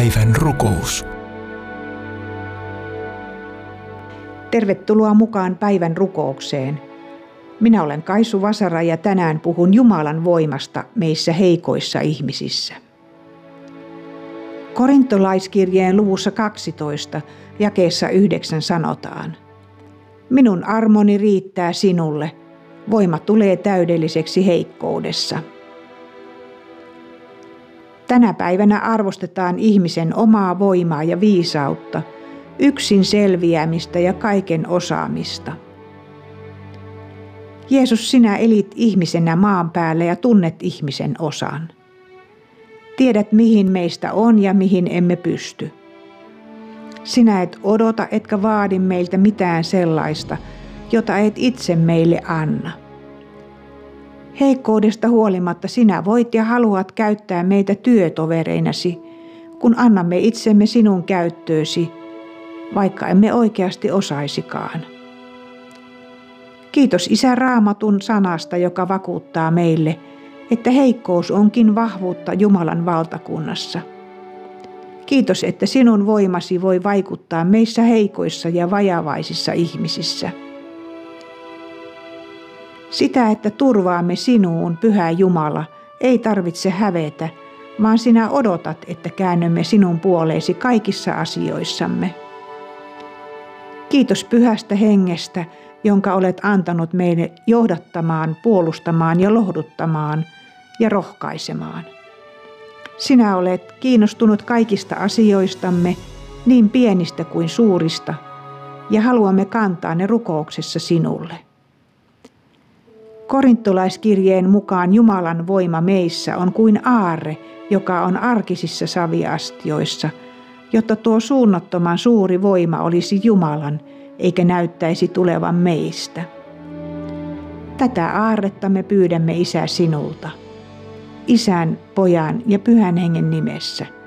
Päivän rukous. Tervetuloa mukaan päivän rukoukseen. Minä olen Kaisu Vasara ja tänään puhun Jumalan voimasta meissä heikoissa ihmisissä. Korintolaiskirjeen luvussa 12, jakeessa 9 sanotaan: Minun armoni riittää sinulle, voima tulee täydelliseksi heikkoudessa. Tänä päivänä arvostetaan ihmisen omaa voimaa ja viisautta, yksin selviämistä ja kaiken osaamista. Jeesus, sinä elit ihmisenä maan päällä ja tunnet ihmisen osan. Tiedät, mihin meistä on ja mihin emme pysty. Sinä et odota etkä vaadi meiltä mitään sellaista, jota et itse meille anna. Heikkoudesta huolimatta sinä voit ja haluat käyttää meitä työtovereinasi, kun annamme itsemme sinun käyttöösi, vaikka emme oikeasti osaisikaan. Kiitos Isä Raamatun sanasta, joka vakuuttaa meille, että heikkous onkin vahvuutta Jumalan valtakunnassa. Kiitos, että sinun voimasi voi vaikuttaa meissä heikoissa ja vajavaisissa ihmisissä. Sitä, että turvaamme sinuun, Pyhä Jumala, ei tarvitse hävetä, vaan sinä odotat, että käännymme sinun puoleesi kaikissa asioissamme. Kiitos Pyhästä Hengestä, jonka olet antanut meille johdattamaan, puolustamaan ja lohduttamaan ja rohkaisemaan. Sinä olet kiinnostunut kaikista asioistamme, niin pienistä kuin suurista, ja haluamme kantaa ne rukouksessa sinulle. Korintolaiskirjeen mukaan Jumalan voima meissä on kuin aarre, joka on arkisissa saviastioissa, jotta tuo suunnattoman suuri voima olisi Jumalan, eikä näyttäisi tulevan meistä. Tätä aarretta me pyydämme, Isä, sinulta. Isän, Pojan ja Pyhän Hengen nimessä.